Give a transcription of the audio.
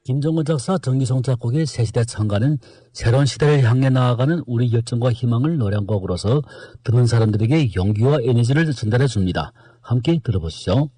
김정은 작사, 정기송 작곡의 새시대 창가는 새로운 시대를 향해 나아가는 우리 열정과 희망을 노래한 곡으로서 듣는 사람들에게 용기와 에너지를 전달해 줍니다. 함께 들어보시죠.